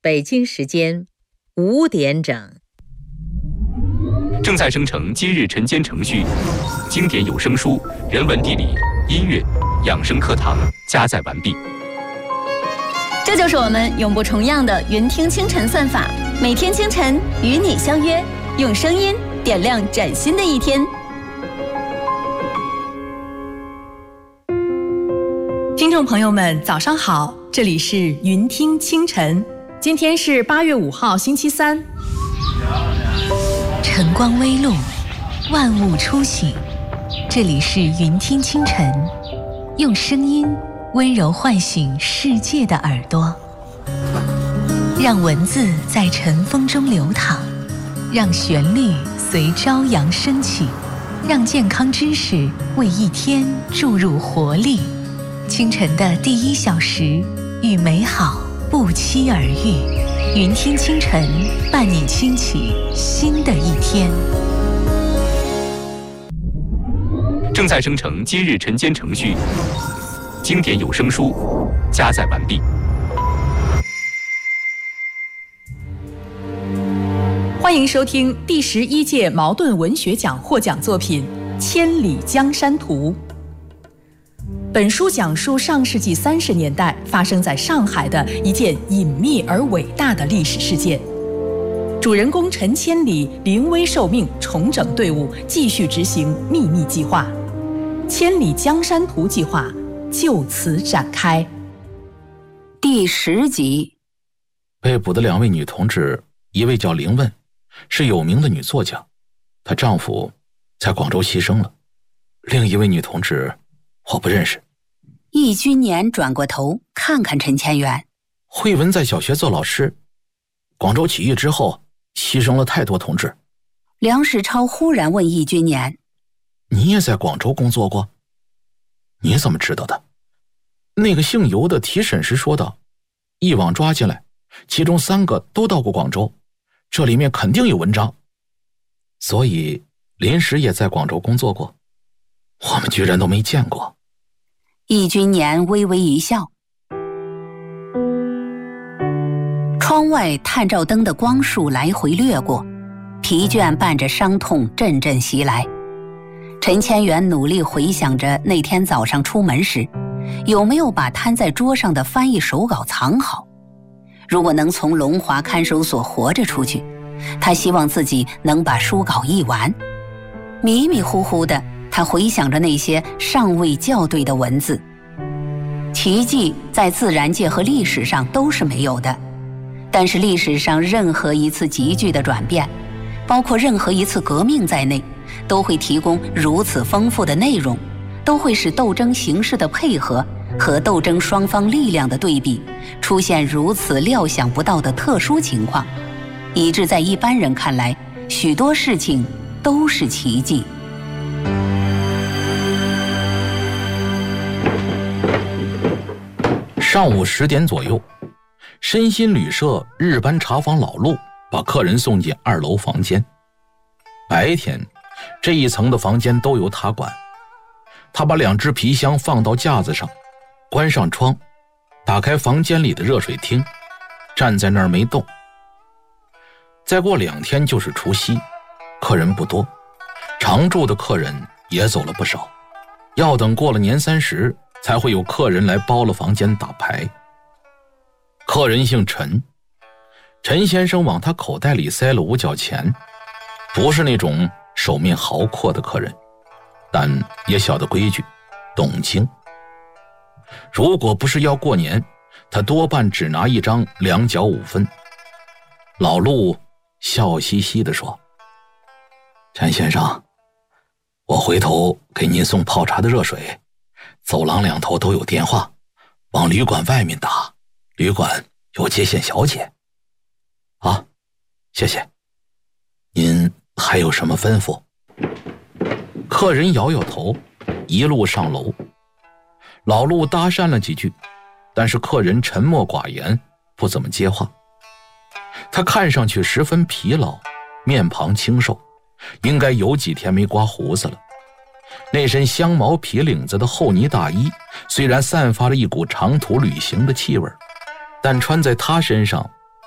北京时间5点整。 正在生成今日晨间程序，经典有声书、人文地理、音乐、养生课堂加载完毕。 这就是我们永不重样的云听清晨算法，每天清晨与你相约，用声音点亮崭新的一天。 听众朋友们，早上好，这里是云听清晨，今天是8月5号，星期三。 晨光微露，万物初醒，这里是云听清晨，用声音温柔唤醒世界的耳朵，让文字在晨风中流淌，让旋律随朝阳升起，让健康知识为一天注入活力。清晨的第1小时，与美好不期而遇。云听清晨，伴你轻启新的一天。 正在生成今日晨间程序，经典有声书加载完毕。 欢迎收听第11届茅盾文学奖获奖作品《千里江山图》。本书讲述上世纪30年代发生在上海的一件隐秘而伟大的历史事件。主人公陈千里临危受命，重整队伍，继续执行秘密计划。千里江山图计划就此展开。 第10集。 被捕的2位女同志，一位叫林问，是有名的女作家，她丈夫在广州牺牲了；另一位女同志我不认识。 易君年转过头看看陈千元。 慧文在小学做老师，广州起义之后牺牲了太多同志。 梁实超忽然问易君年： 你也在广州工作过？你怎么知道的？那个姓尤的提审时说道，一网抓进来，其中3个都到过广州，这里面肯定有文章。所以临时也在广州工作过，我们居然都没见过。 易君年微微一笑。窗外探照灯的光束来回掠过，疲倦伴着伤痛阵阵袭来。陈千元努力回想着那天早上出门时，有没有把摊在桌上的翻译手稿藏好。如果能从龙华看守所活着出去，他希望自己能把书稿译完。迷迷糊糊的，他回想着那些尚未校对的文字。奇迹在自然界和历史上都是没有的，但是历史上任何一次急剧的转变，包括任何一次革命在内，都会提供如此丰富的内容，都会使斗争形势的配合和斗争双方力量的对比出现如此料想不到的特殊情况，以致在一般人看来，许多事情都是奇迹。 上午10点左右，身心旅社日班茶房老陆把客人送进2楼房间。白天这一层的房间都由他管。他把2只皮箱放到架子上，关上窗，打开房间里的热水厅，站在那儿没动。再过2天就是除夕，客人不多，常住的客人也走了不少，要等过了年30才会有客人来包了房间打牌。客人姓陈，陈先生往他口袋里塞了5角钱，不是那种手面豪阔的客人，但也晓得规矩，懂经。如果不是要过年，他多半只拿1张2角5分。老陆笑嘻嘻地说：陈先生，我回头给您送泡茶的热水，走廊2头都有电话，往旅馆外面打，旅馆有接线小姐。啊，谢谢。您还有什么吩咐？客人摇摇头，一路上楼。老陆搭讪了几句，但是客人沉默寡言，不怎么接话。他看上去十分疲劳，面庞清瘦，应该有几天没刮胡子了。那身香毛皮领子的厚呢大衣虽然散发了一股长途旅行的气味，但穿在他身上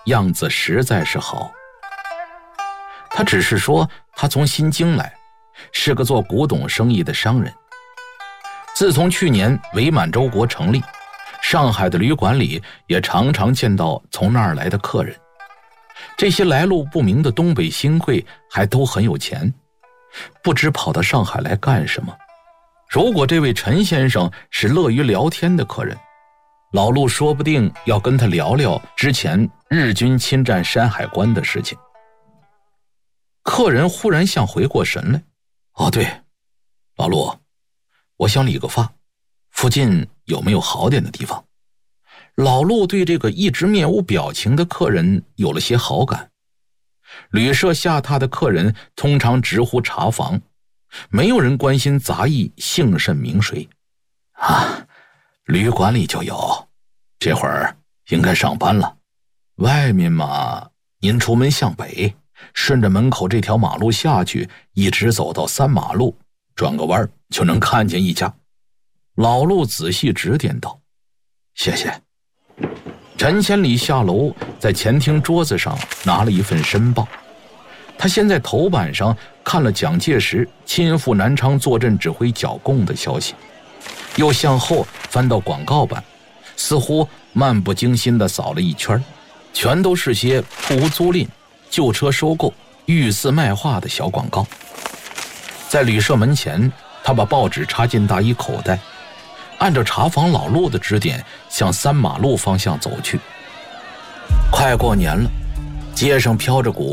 样子实在是好。他只是说他从新京来，是个做古董生意的商人。自从去年伪满洲国成立，上海的旅馆里也常常见到从那儿来的客人。这些来路不明的东北新贵还都很有钱，不知跑到上海来干什么。如果这位陈先生是乐于聊天的客人，老陆说不定要跟他聊聊之前日军侵占山海关的事情。客人忽然像回过神来，哦对，老陆，我想理个发，附近有没有好点的地方？老陆对这个一直面无表情的客人有了些好感。旅社下榻的客人通常直呼茶房，没有人关心杂役姓甚名谁。啊，旅馆里就有，这会儿应该上班了。外面嘛，您出门向北，顺着门口这条马路下去，一直走到3马路，转个弯就能看见一家。老陆仔细指点道：谢谢。陈千里下楼，在前厅桌子上拿了一份申报。他先在头版上看了蒋介石亲赴南昌坐镇指挥剿共的消息，又向后翻到广告版，似乎漫不经心地扫了一圈，全都是些铺屋租赁、旧车收购、御赐卖画的小广告。在旅社门前，他把报纸插进大衣口袋，按照茶房老陆的指点向3马路方向走去。快过年了，街上飘着股